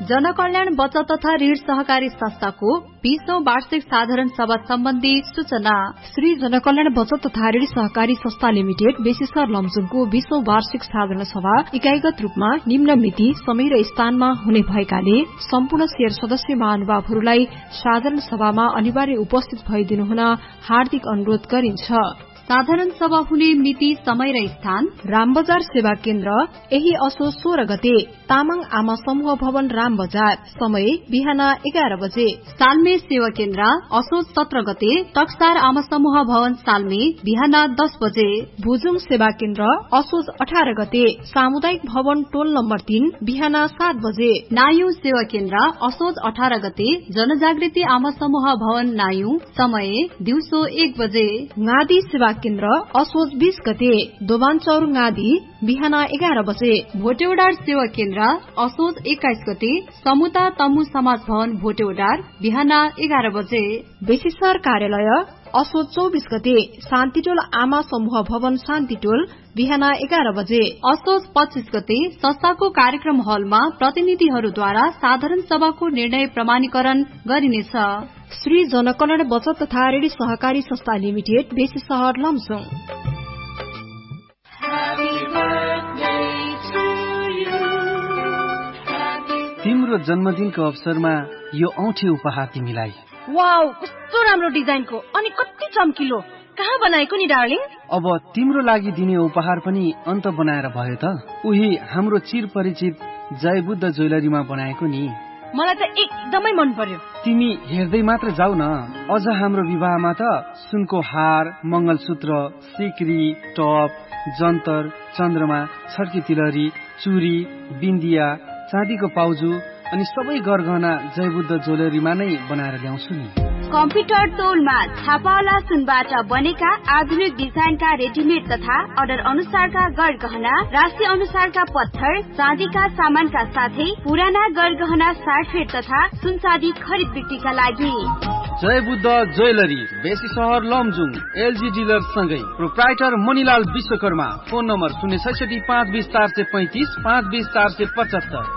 जनकल्याण बचत तथा ऋण सहकारी संस्थाको 20औं वार्षिक साधारण सभा सम्बन्धी सूचना। श्री जनकल्याण बचत तथा ऋण सहकारी संस्था लिमिटेड बेसीसर लमजुङको 20औं वार्षिक साधारण सभा इकाइगत रूपमा निम्न मिति, समय र स्थानमा हुने भएकाले सम्पूर्ण शेयर सदस्य महानुभावहरूलाई साधारण सभामा अनिवार्य उपस्थित भइदिनु हुन हार्दिक अनुरोध गरिन्छ। साधारण सभा हुने मिति, समय र स्थान रामबजार सेवा केन्द्र, यही असोज 16 गते तामाङ आमा समूह भवन रामबजार, समय बिहान 11 बजे। सालमे सेवा केन्द्र असोज 17 गते टक्सार आमा समूह भवन सालमे बिहान 10 बजे। भुजुङ सेवा केन्द्र असोज 18 गते सामुदायिक भवन टोल नम्बर 3 बिहान 7 बजे। नायु सेवा केन्द्र असोज 18 गते जनजागृति आमा समूह भवन नायु, समय दिउँसो 1 बजे। गादी सेवा केन्द्र असोज 20 गते दोबानचौर गादी बिहान 11 बजे। भोटेउडार सेवा केन्द्र असोज 21 गते समुता तमु समाज भवन भोटेउडार बिहान 11 बजे। बेसीसर कार्यालय असोज 24 गते शान्तिटोल आमा समूह भवन शान्तिटोल बिहान 11 बजे। असोज 25 गते संस्थाको कार्यक्रम हलमा प्रतिनिधिहरूद्वारा साधारण सभाको निर्णय प्रमाणीकरण गरिनेछ। श्री जनकल्याण बचत तथा ऋण सहकारी संस्था लिमिटेड बेसीसहर लमजुङ। तिम्रो जन्मदिनको अवसरमा यो औँठी उपहार तिमीलाई। वाउ, कस्तो राम्रो डिजाइनको अनि कति चम्किलो। कहाँ बनाएको नि डार्लिङ? अब तिम्रो लागि दिने उपहार पनि अन्त बनाएर भयो त। उही हाम्रो चिर परिचित जयबुद्ध ज्वेलरीमा बनाएको नि। मलाई त एकदमै मन पर्यो। तिमी हेर्दै मात्र जाऊ न। अझ हाम्रो विवाहमा त सुनको हार, मंगलसूत्र, सिक्री, टप, जन्तर, चन्द्रमा, छड्की तिलहरी, चुरी, बिन्दिया, चाँदीको पाउजु अनि सबै गरगहना जयबुद्ध ज्वेलरीमा नै बनाएर ल्याउँछु नि। कम्प्युटर तौलमा छापावाला सुनबाट बनेका आधुनिक डिजाइनका रेडिमेड तथा अर्डर अनुसारका गरगहना, राशि अनुसारका पत्थर, चाँदीका सामानका साथै पुराना गरगहना साटफेट तथा सुन चाँदी खरिद बिक्रीका लागि जयबुद्ध jewellery, Besisahar Lamjung, LG dealer सँगै proprietor Manilal Vishwakarma. Phone number 066 520 435 520 475।